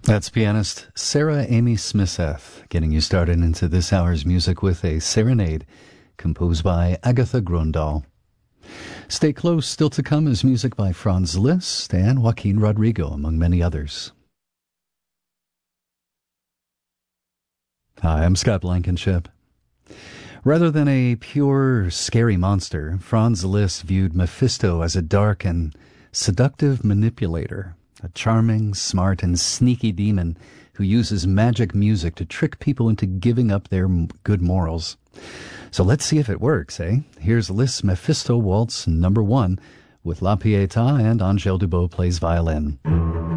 That's pianist Sarah Amy Smithseth, getting you started into this hour's music with a serenade composed by Agatha Gröndal. Stay close, still to come is music by Franz Liszt and Joaquin Rodrigo, among many others. Hi, I'm Scott Blankenship. Rather than a pure, scary monster, Franz Liszt viewed Mephisto as a dark and seductive manipulator, a charming, smart, and sneaky demon who uses magic music to trick people into giving up their good morals. So let's see if it works, eh? Here's Liszt's Mephisto Waltz No. 1 with La Pietà, and Angèle Dubot plays violin.